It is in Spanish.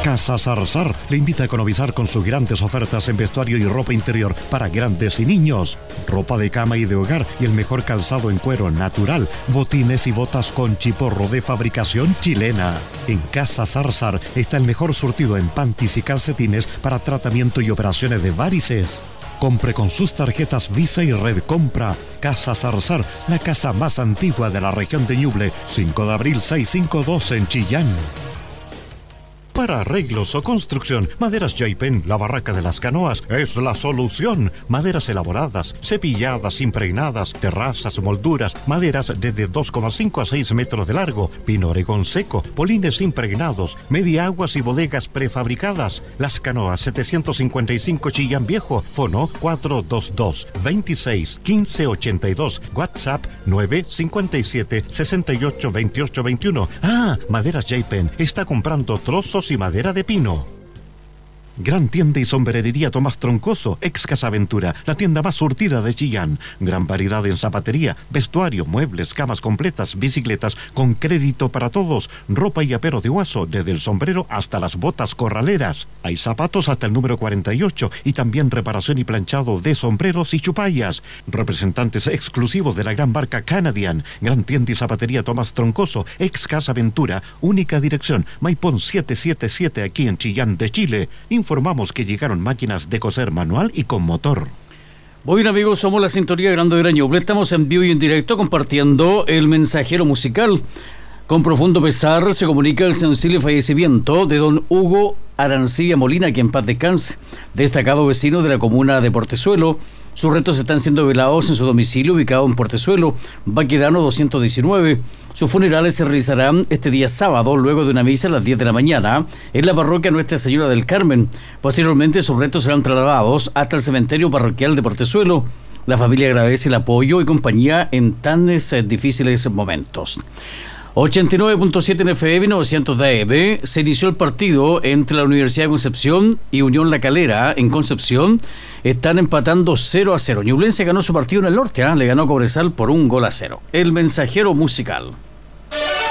Casa Zarzar le invita a economizar con sus grandes ofertas en vestuario y ropa interior para grandes y niños. Ropa de cama y de hogar y el mejor calzado en cuero natural. Botines y botas con chiporro de fabricación chilena. En Casa Zarzar está el mejor surtido en panties y calcetines para tratamiento y operaciones de varices. Compre con sus tarjetas Visa y Red Compra. Casa Zarzar, la casa más antigua de la región de Ñuble. 5 de abril 652 en Chillán. Para arreglos o construcción, Maderas Yaipen, la barraca de las canoas, es la solución. Maderas elaboradas, cepilladas, impregnadas, terrazas, molduras, maderas desde 2,5 a 6 metros de largo, pino oregón seco, polines impregnados, media aguas y bodegas prefabricadas. Las canoas 755 Chillán Viejo, fono 422 26 15 82, WhatsApp 957 68 28 21. Maderas Yaipen está comprando trozos y madera de pino. Gran tienda y sombrerería Tomás Troncoso, ex Casa Aventura, la tienda más surtida de Chillán. Gran variedad en zapatería, vestuario, muebles, camas completas, bicicletas, con crédito para todos, ropa y apero de Huaso, desde el sombrero hasta las botas corraleras. Hay zapatos hasta el número 48 y también reparación y planchado de sombreros y chupallas. Representantes exclusivos de la gran marca Canadian. Gran tienda y zapatería Tomás Troncoso, ex Casa Aventura, única dirección, Maipón 777 aquí en Chillán de Chile. Informamos que llegaron máquinas de coser manual y con motor. Bueno, amigos, somos la sintonía Grande de Ñuble. Estamos en vivo y en directo compartiendo el mensajero musical. Con profundo pesar se comunica el sensible fallecimiento de don Hugo Arancilla Molina, que en paz descanse, destacado vecino de la comuna de Portezuelo. Sus restos están siendo velados en su domicilio ubicado en Portezuelo, Baquedano 219. Sus funerales se realizarán este día sábado, luego de una misa a las 10 de la mañana, en la parroquia Nuestra Señora del Carmen. Posteriormente, sus restos serán trasladados hasta el cementerio parroquial de Portezuelo. La familia agradece el apoyo y compañía en tan difíciles momentos. 89.7 en FM, 900 de AM, se inició el partido entre la Universidad de Concepción y Unión La Calera en Concepción. Están empatando 0-0. Ñublense ganó su partido en el norte, le ganó a Cobresal por 1-0. El mensajero musical.